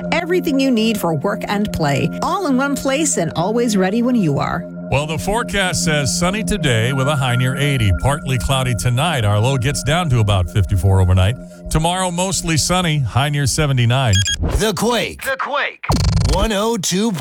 Everything you need for work and play, all in one place and always ready when you are. Well, the forecast says sunny today with a high near 80. Partly cloudy tonight. Our low gets down to about 54 overnight. Tomorrow, mostly sunny, high near 79. The Quake. 102.